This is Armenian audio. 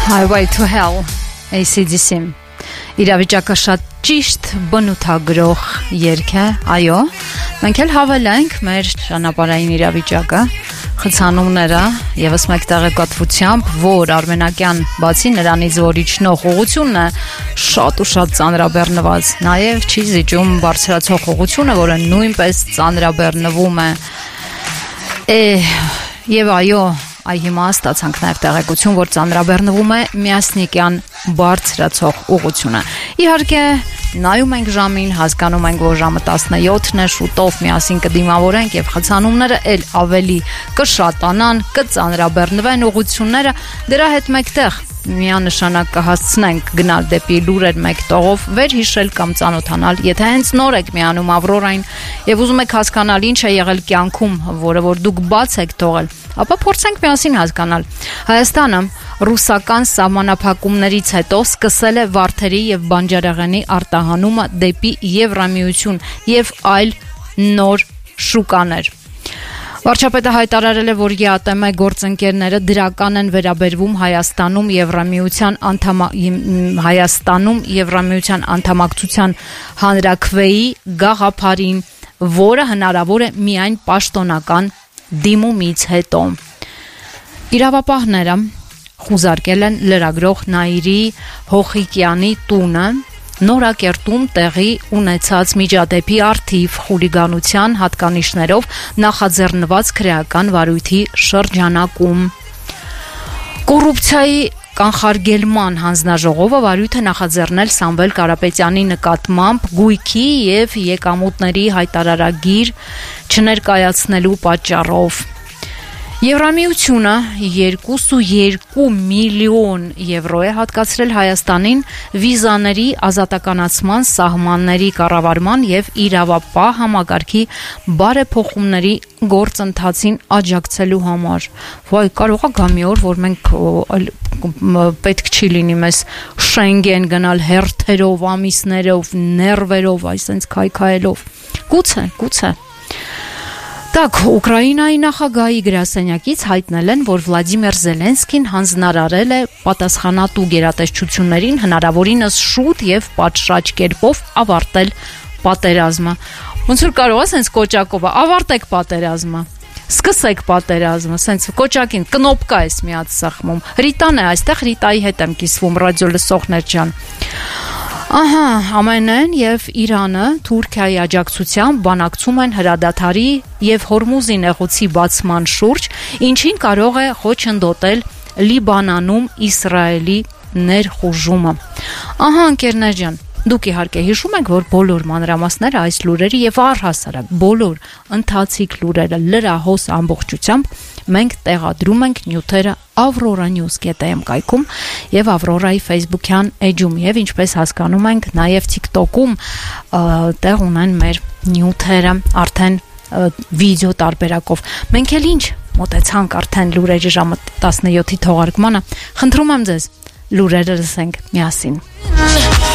Highway to Hell, AC/DC. Իրավիճակը շատ ճիշտ բնութագրող երգ է, այո, մենք էլ հավելենք մեր ճանապարհային իրավիճակը, խցանումները եւս մեկ տեղեկատվությամբ, որ արմենակյան բացի նրանից, որ իջնող ուղղությունն է շատ ու շատ ծանրաբեռնված, նաեւ չի զիջում բարձրացող ուղղությունը, որը նույնպես ծանրաբեռնվում է, եւ այո, այ հիմա ստացանք նաև տեղեկություն, որ ծանրաբեռնվում է Միասնիկյան բարձրացող ուղղությունը։ Իհարկե, նայում ենք ժամին, հասկանում ենք, որ ժամը 17-ն է, շուտով միասին կդիմավորենք եւ խցանումները ել ավելի կշատանան, կծանրաբեռնվեն ուղղությունները, դրա հետ մեկտեղ միանշանակ կհասցնենք գնալ դեպի լուրեր մեկ տողով, վերհիշել կամ ծանոթանալ, եթե հենց նոր եք միանում Ավրորային եւ ուզում եք հասկանալ ինչ է եղել կյանքում, որը որ դուք բաց եք թողել, ապա փորձենք միասին հասկանալ։ Հայաստանը ռուսական սահմանափակումներից հետո սկսել է վարդերի եւ բանջարեղենի արտահանումը դեպի Եվրամիություն եւ այլ նոր շուկաներ։ Վարչապետը հայտարարել է, որ ԵԱՏՄ գործընկերները դրական են վերաբերվում Հայաստանում Եվրամիության անդամակցության հանրաքվեի գաղափարին, որը հնարավոր է միայն պաշտոնական դիմումից հետո։ Իրավապահները խուզարկել են լրագրող Նաիրի Հոխիկյանի տունը Նորակերտում տեղի ունեցած միջադեպի առթիվ խուլիգանության հատկանիշներով նախաձեռնված քրեական վարույթի շրջանակում։ Կոռուպցիայի կանխարգելման հանձնաժողովը վարույթ է նախաձեռնել Սամվել Կարապետյանի նկատմամբ գույքի եւ եկամուտների հայտարարագիր չներկայացնելու պատճառով։ Եվրամիությունը 2.2 միլիոն եվրո է հատկացրել Հայաստանին վիզաների ազատականացման, սահմանների կառավարման եւ իրավապահ համակարգի բարեփոխումների գործընթացին աջակցելու համար։ Վայ, կարող է գա մի օր, որ մենք պետք չի լինի մեզ Շենգեն գնալ հերթերով, ամիսներով, ներվերով, այսպես քայքայելով։ Գուցե Так, Ուկրաինայի նախագահի գրասենյակից հայտնել են, որ Վլադիմիր Զելենսկին հանձնարարել է պատասխանատու գերատեսչություններին հնարավորինս շուտ եւ պատշաճ կերպով ավարտել պատերազմը։ Ոնց որ կարող է sense կոճակով ավարտեք պատերազմը։ Սկսեք պատերազմը, sense կոճակին կնոպկա էս միած սախմում։ Ռիտան է այստեղ, Ռիտայի հետ եմ կիսվում, ռադիո լսողներ ջան։ Ահա, ԱՄՆ-ն եւ Իրանը Թուրքիայի աջակցությամբ բանակցում են հրադադարի եւ Հորմուզի նեղուցի բացման շուրջ, ինչին կարող է խոչընդոտել Լիբանանում Իսրայելի ներխուժումը։ Ահա, ընկերներ ջան, դուք իհարկե հիշում եք, որ բոլոր մանրամասները այս լուրերի եւ առհասարակ բոլոր ընթացիկ լուրերը լրահոս ամբողջությամբ մենք տեղադրում ենք նյութերը avroranews.am կայքում եւ Ավրորայի Facebook-յան էջում եւ ինչպես հասկանում ենք նաեւ TikTok-ում տեղ ունեն մեր նյութերը արդեն վիդեո տարբերակով։ Մենք էլ ինչ մոտեցանք արդեն լուրերի ժամը 17-ի թողարկմանը։ Խնդրում եմ ձեզ լուրերը լսենք միասին։